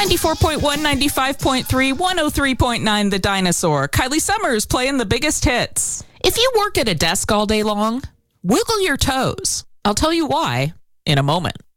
94.1, 95.3, 103.9 The Dinosaur. Kylie Summers playing the biggest hits. If you work at a desk all day long, wiggle your toes. I'll tell you why in a moment.